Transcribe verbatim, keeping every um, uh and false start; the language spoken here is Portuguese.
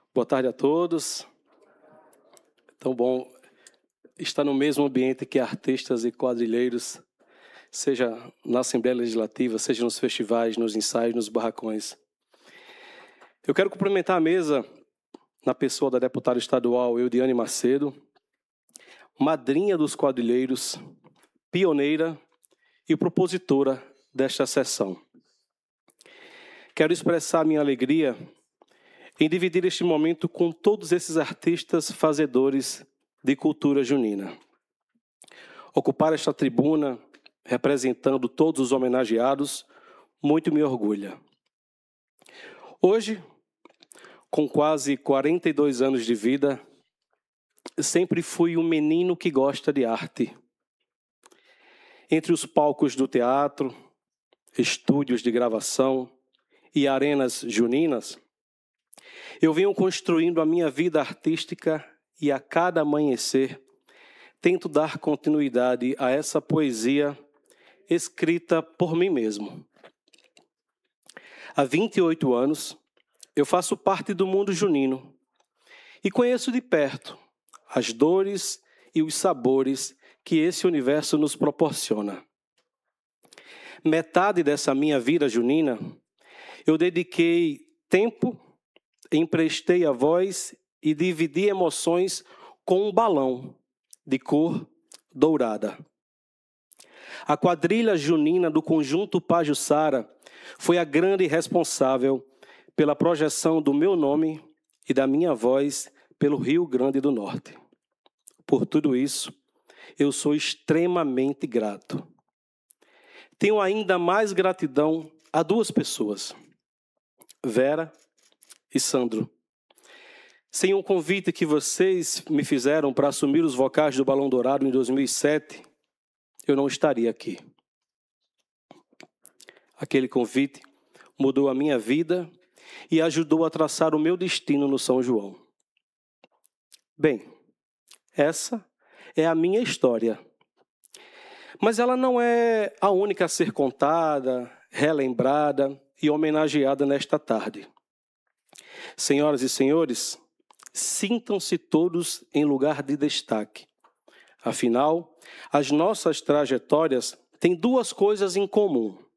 Boa tarde a todos. Tão bom estar no mesmo ambiente que artistas e quadrilheiros, seja na Assembleia Legislativa, seja nos festivais, nos ensaios, nos barracões. Eu quero cumprimentar a mesa na pessoa da deputada estadual Eudiane Macedo, madrinha dos quadrilheiros, pioneira e propositora desta sessão. Quero expressar minha alegria em dividir este momento com todos esses artistas fazedores de cultura junina. Ocupar esta tribuna, representando todos os homenageados, muito me orgulha. Hoje, com quase quarenta e dois anos de vida, sempre fui um menino que gosta de arte. Entre os palcos do teatro, estúdios de gravação e arenas juninas, eu venho construindo a minha vida artística e a cada amanhecer tento dar continuidade a essa poesia escrita por mim mesmo. Há vinte e oito anos, eu faço parte do mundo junino e conheço de perto as dores e os sabores que esse universo nos proporciona. Metade dessa minha vida junina, eu dediquei tempo, emprestei a voz e dividi emoções com um balão de cor dourada. A quadrilha junina do Conjunto Pajuçara foi a grande responsável pela projeção do meu nome e da minha voz pelo Rio Grande do Norte. Por tudo isso, eu sou extremamente grato. Tenho ainda mais gratidão a duas pessoas, Vera e Sandro. Sem um convite que vocês me fizeram para assumir os vocais do Balão Dourado em dois mil e sete, eu não estaria aqui. Aquele convite mudou a minha vida e ajudou a traçar o meu destino no São João. Bem, essa é a minha história. Mas ela não é a única a ser contada, relembrada e homenageada nesta tarde. Senhoras e senhores, sintam-se todos em lugar de destaque. Afinal, as nossas trajetórias têm duas coisas em comum.